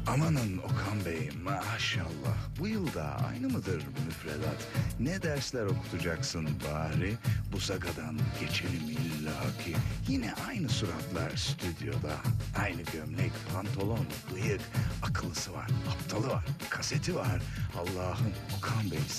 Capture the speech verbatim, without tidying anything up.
Amanın Okan Bey, maşallah. Bu yılda aynı mıdır müfredat? Ne dersler okutacaksın bari? Bu sagadan geçelim illaki. Yine aynı suratlar stüdyoda. Aynı gömlek, pantolon, bıyık. Akıllısı var, aptalı var, kaseti var. Allah'ım Okan Bey